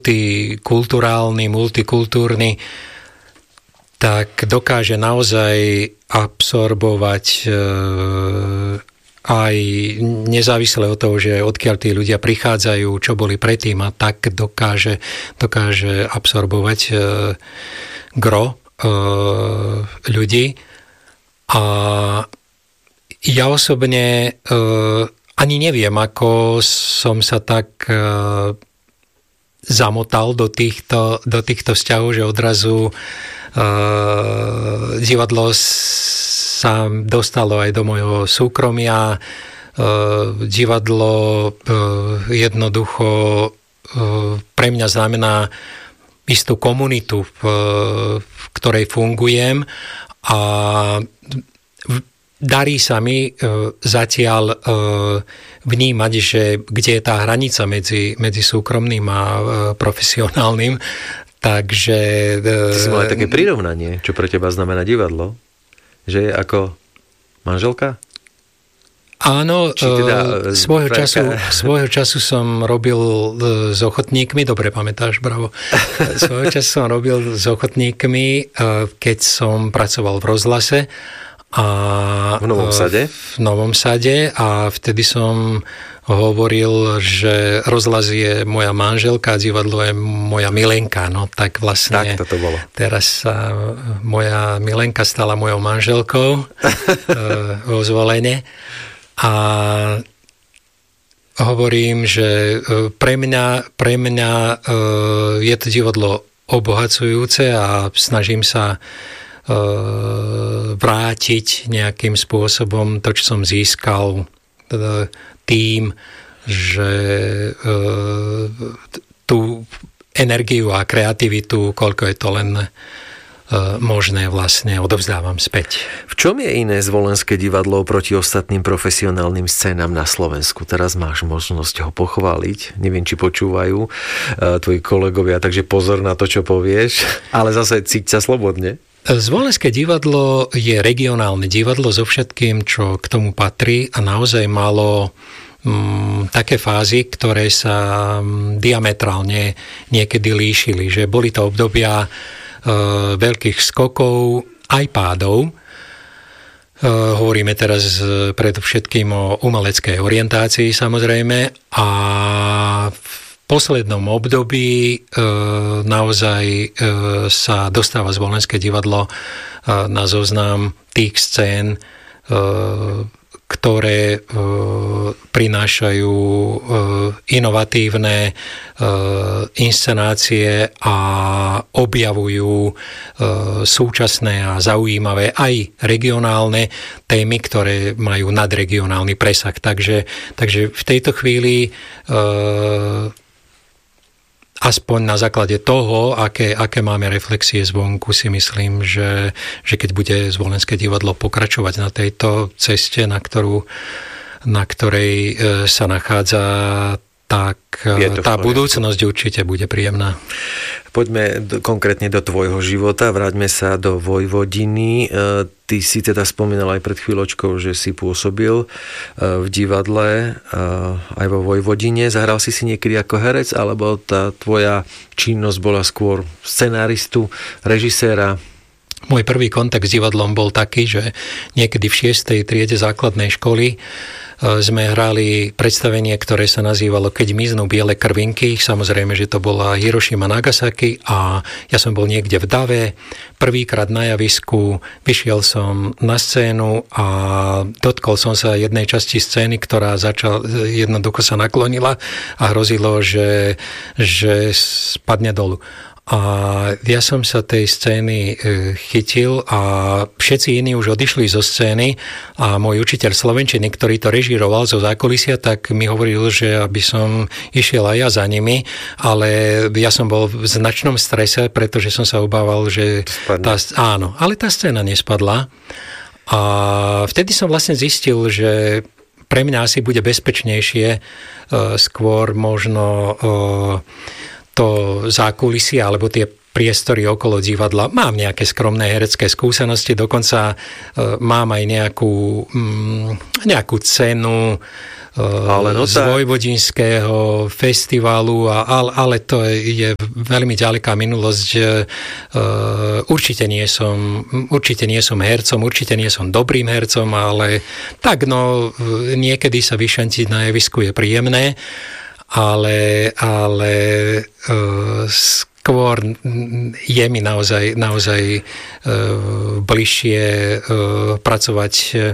multikulturálny, multikultúrny, tak dokáže naozaj absorbovať aj nezávisle od toho, že odkiaľ tí ľudia prichádzajú, čo boli predtým, a tak dokáže absorbovať gro ľudí. A ja osobne ani neviem, ako som sa tak zamotal do týchto vzťahov, že odrazu divadlo sa dostalo aj do môjho súkromia. Divadlo jednoducho pre mňa znamená istú komunitu, v ktorej fungujem, a darí sa mi zatiaľ vnímať, že kde je tá hranica medzi súkromným a profesionálnym. Takže... Ty si mal aj také prirovnanie, čo pre teba znamená divadlo? Že je ako manželka? Áno, teda svojho času som robil s ochotníkmi, dobre pamätáš, bravo. Svojho času som robil s ochotníkmi, keď som pracoval v rozhlase. V Novom Sade? V Novom Sade, a vtedy som hovoril, že rozhlas je moja manželka a divadlo je moja milenka. No tak vlastne tak to bolo. Teraz sa moja milenka stala mojou manželkou vo zvolenie. A hovorím, že pre mňa je to divadlo obohacujúce a snažím sa vrátiť nejakým spôsobom to, čo som získal tým, že tú energiu a kreativitu, koľko je to len možné, vlastne odovzdávam späť. V čom je iné Zvolenské divadlo proti ostatným profesionálnym scénám na Slovensku? Teraz máš možnosť ho pochváliť. Neviem, či počúvajú tvoji kolegovia, takže pozor na to, čo povieš, ale zase cíť sa slobodne. Zvolenské divadlo je regionálne divadlo so všetkým, čo k tomu patrí, a naozaj malo také fázy, ktoré sa diametrálne niekedy líšili. Že boli to obdobia veľkých skokov aj pádov. Hovoríme teraz predovšetkým o umeleckej orientácii, samozrejme, a v poslednom období naozaj sa dostáva Zvolenské divadlo na zoznam tých scén, ktoré prinášajú inovatívne inscenácie a objavujú súčasné a zaujímavé aj regionálne témy, ktoré majú nadregionálny presah. Takže v tejto chvíli aspoň na základe toho, aké máme reflexie zvonku, si myslím, že keď bude Zvolenské divadlo pokračovať na tejto ceste, na ktorej sa nachádza, tak tá budúcnosť určite bude príjemná. Poďme konkrétne do tvojho života, vráťme sa do Vojvodiny. Ty si teda spomínal aj pred chvíľočkou, že si pôsobil v divadle aj vo Vojvodine. Zahral si niekedy ako herec, alebo tá tvoja činnosť bola skôr scenáristu, režiséra? Môj prvý kontakt s divadlom bol taký, že niekedy v 6. triede základnej školy sme hrali predstavenie, ktoré sa nazývalo Keď miznú biele krvinky. Samozrejme, že to bola Hirošima Nagasaki, a ja som bol niekde v dave. Prvýkrát na javisku vyšiel som na scénu a dotkol som sa jednej časti scény, ktorá jednoducho sa naklonila a hrozilo, že spadne dolu. A ja som sa tej scény chytil a všetci iní už odišli zo scény, a môj učiteľ slovenčiny, ktorý to režíroval zo zákulisia, tak mi hovoril, že aby som išiel aj ja za nimi, ale ja som bol v značnom strese, pretože som sa obával, že áno, ale tá scéna nespadla. A vtedy som vlastne zistil, že pre mňa asi bude bezpečnejšie skôr možno to zákulisie alebo tie priestory okolo divadla. Mám nejaké skromné herecké skúsenosti, dokonca mám aj nejakú cenu z Vojvodinského festivalu, ale to je veľmi ďaleká minulosť. Určite nie som hercom, určite nie som dobrým hercom, ale tak niekedy sa vyšantiť na javisku je príjemné, ale skôr je mi naozaj bližšie pracovať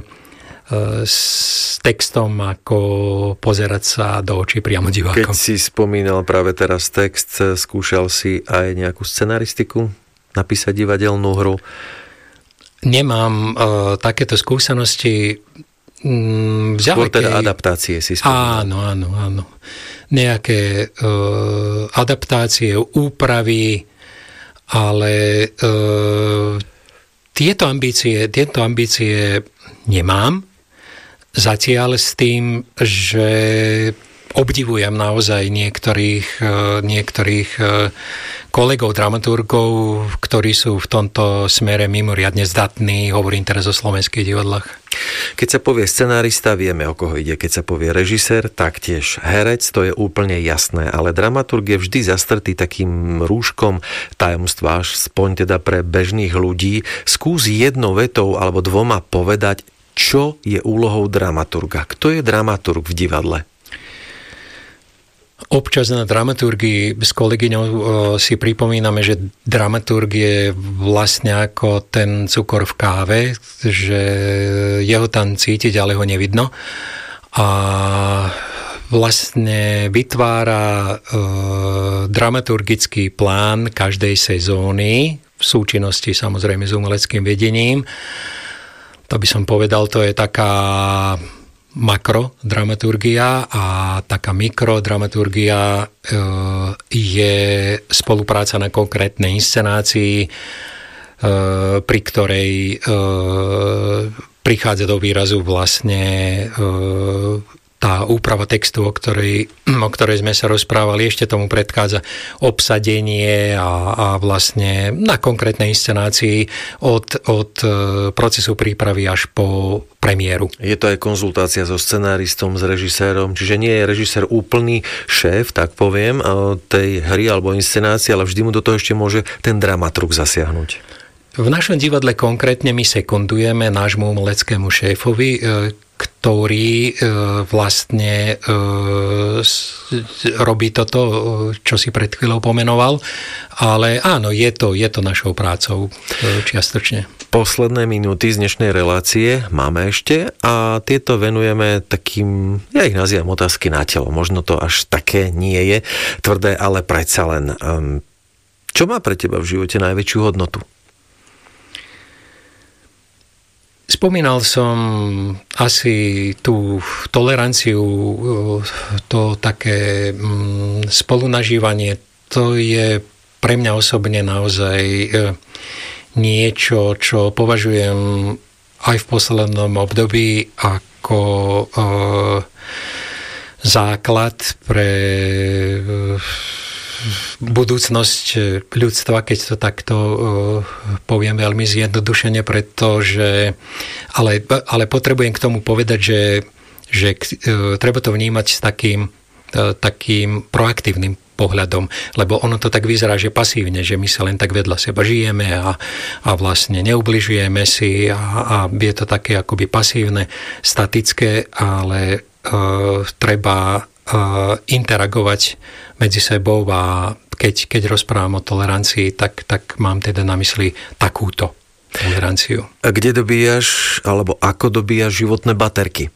s textom, ako pozerať sa do očí priamo divákom. Keď si spomínal práve teraz text, skúšal si aj nejakú scenaristiku? Napísať divadelnú hru? Nemám takéto skúsenosti. Skôr teda adaptácie si spomínal. Áno. Nejaké adaptácie, úpravy, ale tieto ambície nemám. Zatiaľ s tým, že obdivujem naozaj niektorých kolegov, dramaturgov, ktorí sú v tomto smere mimoriadne zdatní, hovorím teraz o slovenských divadlách. Keď sa povie scenárista, vieme, o koho ide. Keď sa povie režisér, taktiež herec, to je úplne jasné. Ale dramaturg je vždy zastrtý takým rúškom tajomstva, aspoň teda pre bežných ľudí. Skús jednou vetou alebo dvoma povedať, čo je úlohou dramaturga. Kto je dramaturg v divadle? Občas na dramaturgii s kolegyňou si pripomíname, že dramaturg je vlastne ako ten cukor v káve, že je ho tam cítiť, ale ho nevidno. A vlastne vytvára dramaturgický plán každej sezóny v súčinnosti samozrejme s umeleckým vedením. To by som povedal, to je taká makrodramaturgia a taká mikrodramaturgia je spolupráca na konkrétnej inscenácii, pri ktorej prichádza do výrazu vlastne tá úprava textu, o ktorej sme sa rozprávali. Ešte tomu predchádza obsadenie a vlastne na konkrétnej inscenácii od procesu prípravy až po premiéru. Je to aj konzultácia so scenáristom, s režisérom, čiže nie je režisér úplný šéf, tak poviem, tej hry alebo inscenácie, ale vždy mu do toho ešte môže ten dramaturg zasiahnuť. V našom divadle konkrétne my sekundujeme nášmu umeleckému šéfovi, ktorý vlastne robí toto, čo si pred chvíľou pomenoval. Ale áno, je to našou prácou čiastočne. Posledné minúty z dnešnej relácie máme ešte a tieto venujeme takým, ja ich nazývam otázky na telo. Možno to až také nie je tvrdé, ale predsa len. Čo má pre teba v živote najväčšiu hodnotu? Spomínal som asi tú toleranciu, to také spolunažívanie. To je pre mňa osobne naozaj niečo, čo považujem aj v poslednom období ako základ pre budúcnosť ľudstva, keď to takto poviem veľmi zjednodušene, pretože ale potrebujem k tomu povedať, že treba to vnímať s takým proaktívnym pohľadom, lebo ono to tak vyzerá, že pasívne, že my sa len tak vedľa seba žijeme a vlastne neubližujeme si a je to také akoby pasívne, statické, ale treba interagovať medzi sebou a keď rozprávam o tolerancii, tak mám teda na mysli takúto toleranciu. A kde dobíjaš, alebo ako dobíjaš životné baterky?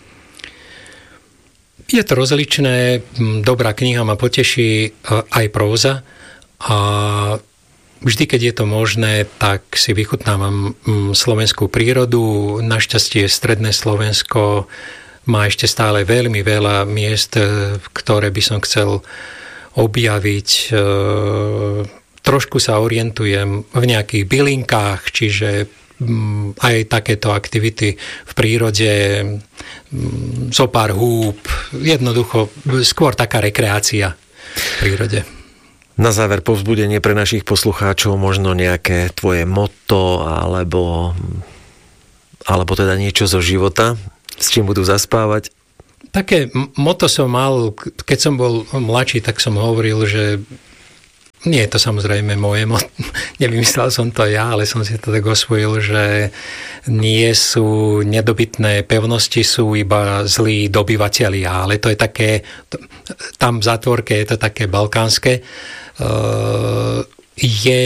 Je to rozličné. Dobrá kniha ma poteší, aj próza. A vždy, keď je to možné, tak si vychutnávam slovenskú prírodu. Našťastie stredné Slovensko má ešte stále veľmi veľa miest, ktoré by som chcel objaviť. Trošku sa orientujem v nejakých bylinkách, čiže aj takéto aktivity v prírode, zopár húb, jednoducho skôr taká rekreácia v prírode. Na záver povzbudenie pre našich poslucháčov, možno nejaké tvoje motto alebo teda niečo zo života, s čím budú zaspávať? Také motto som mal, keď som bol mladší, tak som hovoril, že nie je to samozrejme moje motto, nevymyslel som to ja, ale som si to tak osvojil, že nie sú nedobytné pevnosti, sú iba zlí dobyvatelia, ale to je také, tam v zátvorke je to také balkánske. Je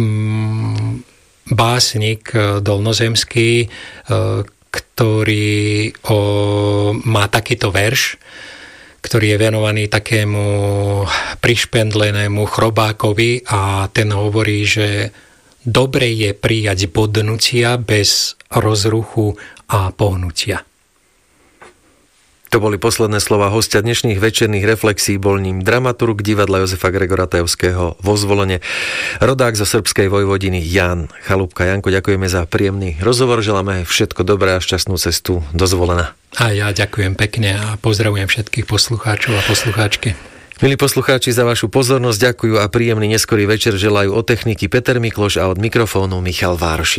básnik dolnozemský, ktorý má takýto verš, ktorý je venovaný takému prišpendlenému chrobákovi a ten hovorí, že dobre je prijať bodnutia bez rozruchu a pohnutia. To boli posledné slova hostia dnešných večerných reflexí, bol ním dramaturg divadla Jozefa Gregora Tajovského vo Zvolene, rodák zo srbskej Vojvodiny Ján Chalúbka. Janko, ďakujeme za príjemný rozhovor, želáme všetko dobré a šťastnú cestu do Zvolena. A ja ďakujem pekne a pozdravujem všetkých poslucháčov a poslucháčky. Milí poslucháči, za vašu pozornosť ďakujú a príjemný neskorý večer želajú od techniky Peter Mikloš a od mikrofónu Michal Várošík.